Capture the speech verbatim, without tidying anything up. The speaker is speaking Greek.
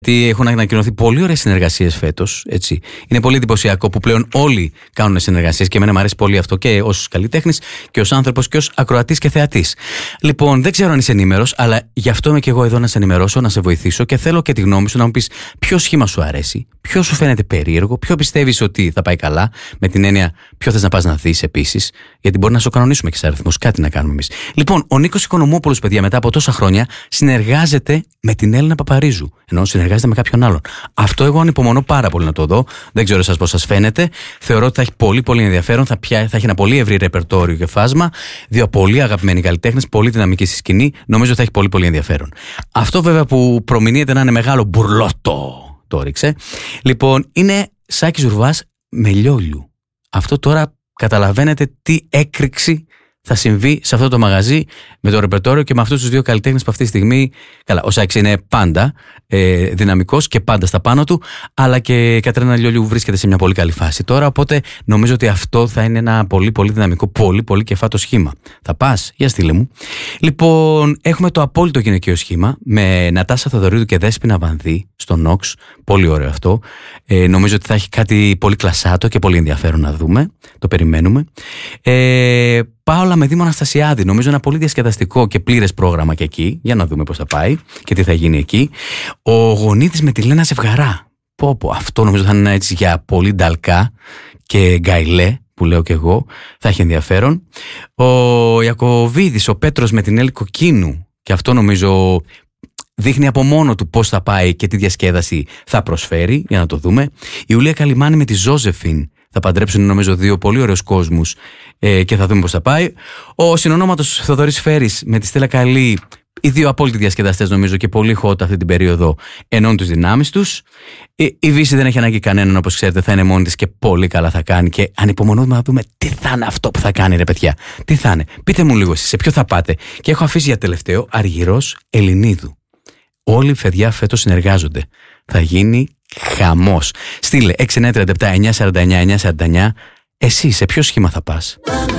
Τι έχουν ανακοινωθεί πολύ ωραίες συνεργασίες φέτος. Έτσι. Είναι πολύ εντυπωσιακό που πλέον όλοι κάνουν συνεργασίες και εμένα μου αρέσει πολύ αυτό και ως καλλιτέχνης και ως άνθρωπος και ως ακροατής και θεατής. Λοιπόν, δεν ξέρω αν είσαι ενήμερος, αλλά γι' αυτό είμαι και εγώ εδώ να σε ενημερώσω, να σε βοηθήσω και θέλω και τη γνώμη σου να μου πεις ποιο σχήμα σου αρέσει, ποιο σου φαίνεται περίεργο, ποιο πιστεύεις ότι θα πάει καλά, με την έννοια ποιο θες να πας να δεις επίσης, γιατί μπορεί να σου κανονίσουμε και σε αριθμούς, κάτι να κάνουμε εμείς. Λοιπόν, ο Νίκος Οικονομόπουλος, παιδιά, μετά από τόσα χρόνια συνεργάζεται με την Έλληνα Παπαρίζου. Ενώ συνεργάζεται με κάποιον άλλον. Αυτό εγώ ανυπομονώ πάρα πολύ να το δω. Δεν ξέρω εσάς πώς σας φαίνεται. Θεωρώ ότι θα έχει πολύ πολύ ενδιαφέρον. Θα, πια, θα έχει ένα πολύ ευρύ ρεπερτόριο και φάσμα. Δύο πολύ αγαπημένοι καλλιτέχνες, πολύ δυναμικοί στη σκηνή. Νομίζω θα έχει πολύ πολύ ενδιαφέρον. Αυτό βέβαια που προμηνύεται να είναι μεγάλο μπουρλότο. Το ρίξε. Λοιπόν, είναι Σάκης Ζουρβάς με Λιόλιου. Αυτό τώρα καταλαβαίνετε τι έκρηξη θα συμβεί σε αυτό το μαγαζί με το ρεπερτόριο και με αυτούς τους δύο καλλιτέχνες που αυτή τη στιγμή. Καλά, ο Σάκης είναι πάντα ε, δυναμικός και πάντα στα πάνω του, αλλά και η Κατερίνα Λιόλιου βρίσκεται σε μια πολύ καλή φάση τώρα. Οπότε νομίζω ότι αυτό θα είναι ένα πολύ πολύ δυναμικό, πολύ πολύ κεφάτο σχήμα. Θα πας, για στείλε μου. Λοιπόν, έχουμε το απόλυτο γυναικείο σχήμα με Νατάσα Θοδωρίδου και Δέσποινα Βανδύ στο Νόξ. Πολύ ωραίο αυτό. Ε, νομίζω ότι θα έχει κάτι πολύ κλασάτο και πολύ ενδιαφέρον να δούμε. Το περιμένουμε. Ε, Πάολα με Δήμο Αναστασιάδη. Νομίζω ένα πολύ διασκεδαστικό και πλήρες πρόγραμμα και εκεί. Για να δούμε πώς θα πάει και τι θα γίνει εκεί. Ο Γονίδης με τη Λένα Ζευγαρά. Πω, πω, αυτό νομίζω θα είναι έτσι για πολύ νταλκά και γκαϊλέ, που λέω και εγώ. Θα έχει ενδιαφέρον. Ο Ιακωβίδης, ο Πέτρος με την Έλλη Κοκκίνου. Και αυτό νομίζω δείχνει από μόνο του πώς θα πάει και τι διασκέδαση θα προσφέρει. Για να το δούμε. Η Ιουλία Καλιμάνη με τη Ζώζεφιν. Θα παντρέψουν νομίζω δύο πολύ ωραίους κόσμους ε, και θα δούμε πώς θα πάει. Ο συνονόματος Θοδωρής Φέρης με τη Στέλλα Καλή, οι δύο απόλυτοι διασκεδαστές νομίζω και πολύ hot αυτή την περίοδο, ενώνουν τις δυνάμεις τους. Η, η Βύση δεν έχει ανάγκη κανέναν, όπως ξέρετε, θα είναι μόνη της και πολύ καλά θα κάνει. Και ανυπομονούμε να δούμε τι θα είναι αυτό που θα κάνει, ρε παιδιά. Τι θα είναι. Πείτε μου λίγο εσείς, σε ποιο θα πάτε. Και έχω αφήσει για τελευταίο Αργυρός Ελληνίδου. Όλοι οι παιδιά φέτος συνεργάζονται. Θα γίνει χαμός. Στείλε έξι εννιά τρία επτά εννιά τέσσερα εννιά εννιά τέσσερα εννιά. Εσύ σε ποιο σχήμα θα πας?